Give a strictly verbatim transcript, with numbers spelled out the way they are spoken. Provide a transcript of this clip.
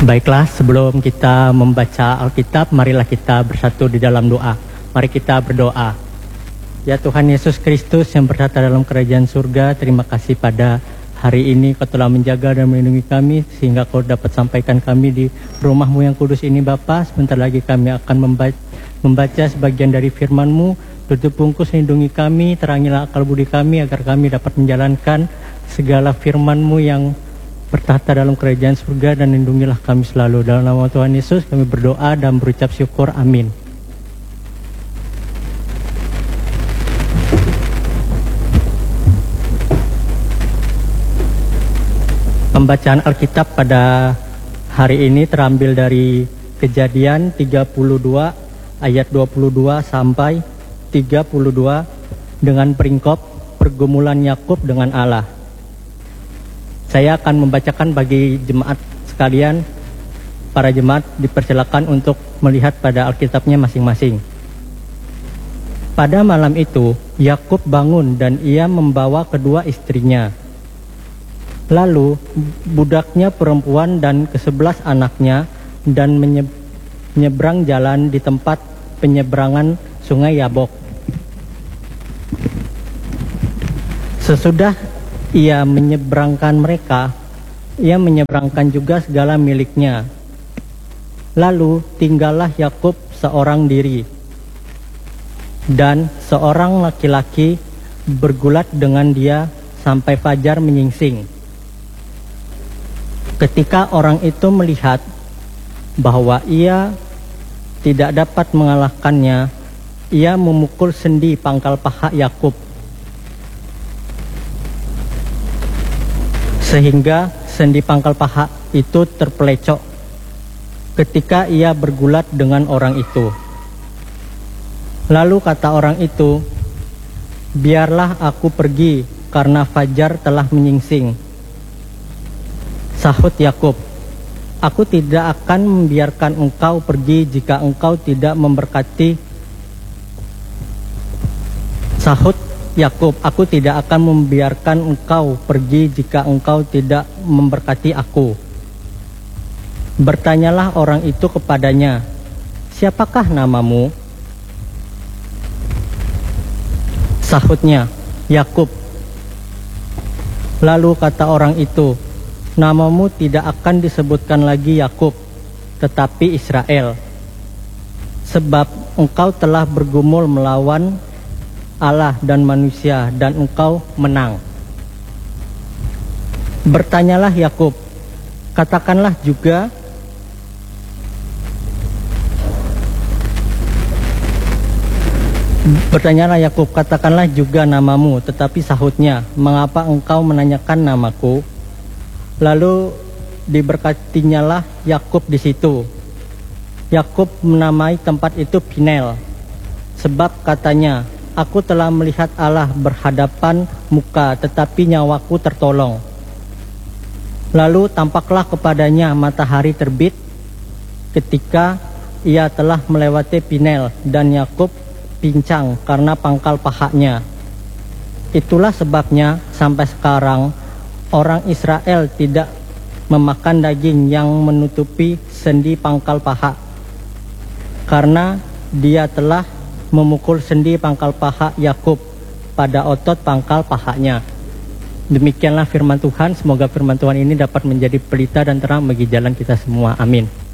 Baiklah, sebelum kita membaca Alkitab, marilah kita bersatu di dalam doa. Mari kita berdoa. Ya Tuhan Yesus Kristus yang bertata dalam kerajaan surga, terima kasih pada hari ini Kau telah menjaga dan melindungi kami, sehingga Kau dapat sampaikan kami di rumah-Mu yang kudus ini Bapa. Sebentar lagi kami akan membaca, membaca sebagian dari firman-Mu. Tutup bungkus, lindungi kami, terangilah akal budi kami, agar kami dapat menjalankan segala firman-Mu yang bertahta dalam kerajaan surga, dan lindungilah kami selalu. Dalam nama Tuhan Yesus kami berdoa dan berucap syukur. Amin. Pembacaan Alkitab pada hari ini terambil dari Kejadian tiga puluh dua ayat dua puluh dua sampai tiga puluh dua dengan peringkop pergumulan Yakub dengan Allah. Saya akan membacakan bagi jemaat sekalian. Para jemaat dipersilakan untuk melihat pada Alkitabnya masing-masing. Pada malam itu, Yakub bangun dan ia membawa kedua istrinya. Lalu budaknya perempuan dan kesebelas anaknya, dan menyeberang jalan di tempat penyeberangan sungai Yabok. Sesudah ia menyeberangkan mereka, ia menyeberangkan juga segala miliknya. Lalu tinggallah Yakub seorang diri, dan seorang laki-laki bergulat dengan dia sampai fajar menyingsing. Ketika orang itu melihat bahwa ia tidak dapat mengalahkannya, ia memukul sendi pangkal paha Yakub, sehingga sendi pangkal paha itu terpelecok ketika ia bergulat dengan orang itu. Lalu kata orang itu, "Biarlah aku pergi, karena fajar telah menyingsing." Sahut Yakub, "Aku tidak akan membiarkan engkau pergi jika engkau tidak memberkati." Sahut Yakub, "Aku tidak akan membiarkan engkau pergi jika engkau tidak memberkati aku." Bertanyalah orang itu kepadanya, "Siapakah namamu?" Sahutnya, "Yakub." Lalu kata orang itu, "Namamu tidak akan disebutkan lagi Yakub, tetapi Israel, sebab engkau telah bergumul melawan Allah dan manusia, dan engkau menang." Bertanyalah Yakub, "Katakanlah juga, Bertanyalah Yakub, katakanlah juga namamu." Tetapi sahutnya, "Mengapa engkau menanyakan namaku?" Lalu diberkatinyalah Yakub di situ. Yakub menamai tempat itu Pinel, sebab katanya, "Aku telah melihat Allah berhadapan muka, tetapi nyawaku tertolong." Lalu tampaklah kepadanya matahari terbit ketika ia telah melewati Pinel, dan Yakub pincang karena pangkal pahanya. Itulah sebabnya sampai sekarang orang Israel tidak memakan daging yang menutupi sendi pangkal paha, karena dia telah memukul sendi pangkal paha Yakub pada otot pangkal pahanya. Demikianlah firman Tuhan. Semoga firman Tuhan ini dapat menjadi pelita dan terang bagi jalan kita semua. Amin.